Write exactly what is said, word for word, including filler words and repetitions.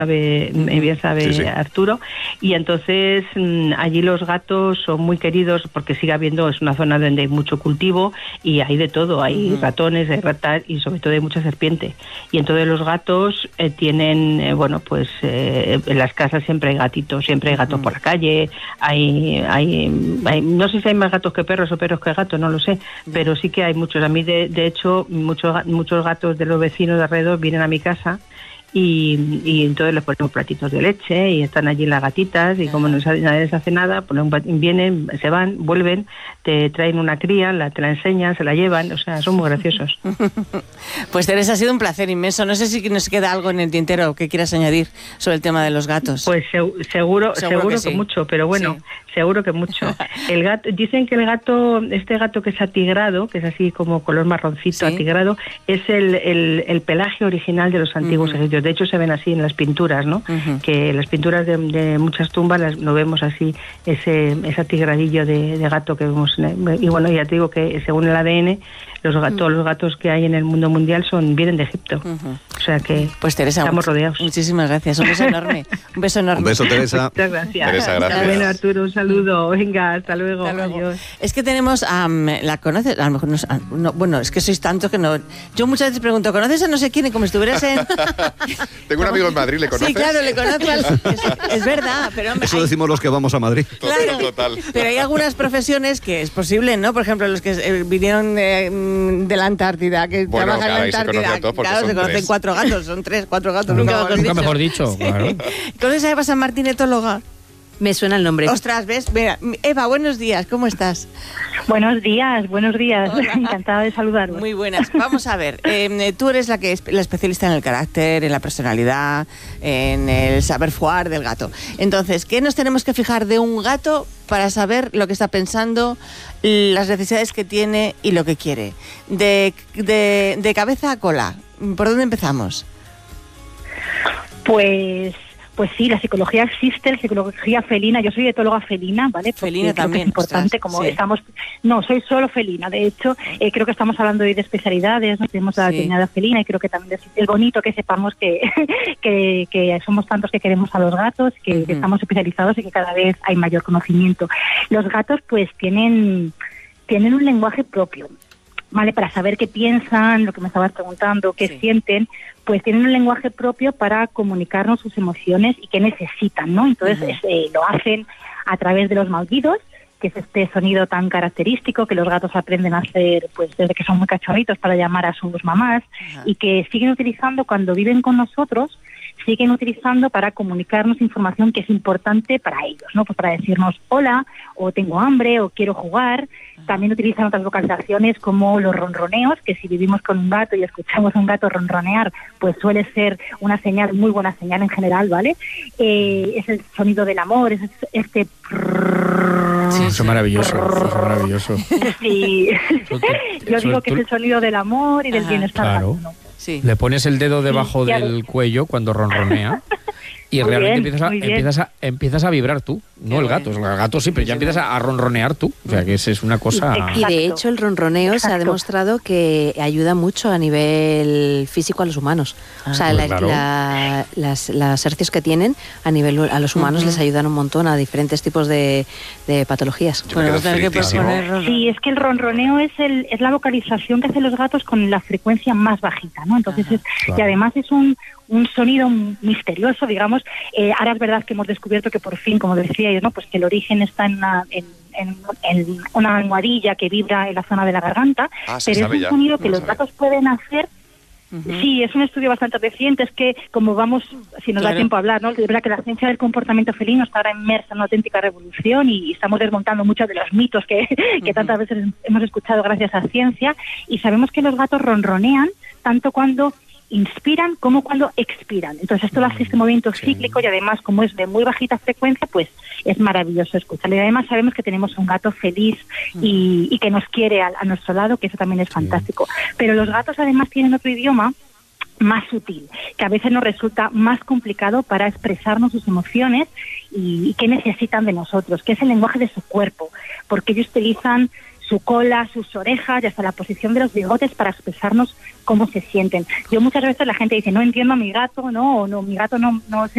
sabe, bien sabe sí, sí. Arturo, y entonces allí los gatos son muy queridos porque sigue habiendo, es una zona donde hay mucho cultivo y hay de todo, hay uh-huh. ratones, hay ratas y sobre todo hay mucha serpiente, y entonces los gatos eh, tienen, eh, bueno, pues eh, en las casas siempre hay gatitos, siempre hay gatos uh-huh. por la calle, hay, hay, hay, no sé si hay más gatos que perros o perros que gatos, no lo sé, uh-huh. pero sí que hay muchos. A mí de, de hecho muchos, muchos gatos de los vecinos de alrededor vienen a mi casa Y, y entonces les ponemos platitos de leche y están allí las gatitas y como no nadie les hace nada, pues vienen, se van, vuelven, te traen una cría, la, te la enseñan, se la llevan, o sea, son muy graciosos. Pues Teresa, ha sido un placer inmenso. No sé si nos queda algo en el tintero que quieras añadir sobre el tema de los gatos. Pues se, seguro, seguro, seguro que, que sí. mucho, pero bueno, sí. seguro que mucho. El gato, dicen que el gato, este gato que es atigrado, que es así como color marroncito, ¿sí? atigrado, es el, el, el pelaje original de los antiguos uh-huh. egipcios. De hecho, se ven así en las pinturas, ¿no? Uh-huh. Que las pinturas de, de muchas tumbas las, lo vemos así, ese, ese atigradillo de, de gato que vemos. Y bueno, ya te digo que según el A D N, los gatos, uh-huh. todos los gatos que hay en el mundo mundial son vienen de Egipto. Uh-huh. O sea que pues Teresa, estamos rodeados. Muchísimas gracias. Un beso enorme. Un beso enorme. Un beso, Teresa. Muchas gracias. Teresa, gracias. Bueno, Arturo, un saludo. Venga, hasta luego. Hasta luego. Adiós. Es que tenemos, um, ¿la conoces? A lo mejor no, no, bueno, es que sois tantos que no. Yo muchas veces pregunto, ¿conoces a no sé quién? Y como estuvieras en. Tengo un amigo en Madrid, ¿le conoces? Sí, claro, le conozco. Al... Es, es verdad, pero hombre, eso hay... decimos los que vamos a Madrid. Claro, total. Pero hay algunas profesiones que es posible, ¿no? Por ejemplo, los que eh, vinieron eh, de la Antártida, que bueno, trabajan claro, en la Antártida. Se claro, se conocen tres. cuatro gatos, son tres, cuatro gatos. Nunca, nunca, nunca mejor dicho. Sí. Claro. ¿Conoces a Eva San Martín, etóloga? Me suena el nombre. Ostras, ¿ves? Mira, Eva, buenos días, ¿cómo estás? Buenos días, buenos días. Hola. Encantada de saludaros. Muy buenas. Vamos a ver, eh, tú eres la que es la especialista en el carácter, en la personalidad, en el saber fuar del gato. Entonces, ¿qué nos tenemos que fijar de un gato para saber lo que está pensando, las necesidades que tiene y lo que quiere? De, de, de cabeza a cola, ¿por dónde empezamos? Pues... Pues sí, la psicología existe, la psicología felina. Yo soy etóloga felina, ¿vale? Porque felina también. Es importante, ostras, como sí. estamos... No, soy solo felina. De hecho, eh, creo que estamos hablando hoy de especialidades, ¿no? Tenemos la veterinaria sí. felina y creo que también es bonito que sepamos que, que, que somos tantos que queremos a los gatos, que, uh-huh. que estamos especializados y que cada vez hay mayor conocimiento. Los gatos, pues, tienen, tienen un lenguaje propio, ¿vale? Para saber qué piensan, lo que me estabas preguntando, qué sí. sienten, pues tienen un lenguaje propio para comunicarnos sus emociones y qué necesitan, ¿no? Entonces uh-huh. eh, lo hacen a través de los maullidos, que es este sonido tan característico que los gatos aprenden a hacer pues desde que son muy cachorritos para llamar a sus mamás uh-huh. y que siguen utilizando cuando viven con nosotros, siguen utilizando para comunicarnos información que es importante para ellos, ¿no? Pues para decirnos hola, o tengo hambre, o quiero jugar. Uh-huh. También utilizan otras vocalizaciones como los ronroneos, que si vivimos con un gato y escuchamos a un gato ronronear, pues suele ser una señal, muy buena señal en general, ¿vale? Eh, es el sonido del amor, es este... Sí, eso es maravilloso, eso es maravilloso. Sí, yo digo que es el sonido del amor y del Ajá. bienestar. Claro. Sí. Le pones el dedo debajo sí, del cuello cuando ronronea y muy realmente bien, empiezas, a, empiezas, a, empiezas a vibrar tú, no el gato. El gato sí, pero ya empiezas a, a ronronear tú. O sea, que es, es una cosa... Exacto. Y de hecho el ronroneo Exacto. se ha demostrado que ayuda mucho a nivel físico a los humanos. Ah, o sea, pues la, claro. la, las, las hercios que tienen a nivel a los humanos uh-huh. les ayudan un montón a diferentes tipos de, de patologías. Bueno, que poner... Sí, es que el ronroneo es, el, es la vocalización que hacen los gatos con la frecuencia más bajita, ¿no? Entonces, es, claro. y además es un... un sonido misterioso, digamos. Eh, ahora es verdad que hemos descubierto que por fin, como decíais, ¿no? Pues que el origen está en una, en, en, en una almohadilla que vibra en la zona de la garganta, ah, pero es un ya. sonido que no los sabe. gatos pueden hacer. Uh-huh. Sí, es un estudio bastante reciente, es que como vamos, si nos claro. da tiempo a hablar, ¿no? Es verdad que la ciencia del comportamiento felino está ahora inmersa en una auténtica revolución y estamos desmontando muchos de los mitos que, uh-huh. que tantas veces hemos escuchado gracias a la ciencia, y sabemos que los gatos ronronean tanto cuando inspiran como cuando expiran. Entonces esto lo hace este movimiento cíclico y además como es de muy bajita frecuencia, pues es maravilloso escucharlo. Y además sabemos que tenemos un gato feliz y, y que nos quiere a, a nuestro lado, que eso también es fantástico. Pero los gatos además tienen otro idioma más sutil, que a veces nos resulta más complicado para expresarnos sus emociones y, y qué necesitan de nosotros, que es el lenguaje de su cuerpo, porque ellos utilizan su cola, sus orejas y hasta la posición de los bigotes para expresarnos cómo se sienten. Yo muchas veces la gente dice, no entiendo a mi gato, no, o no, mi gato no, no se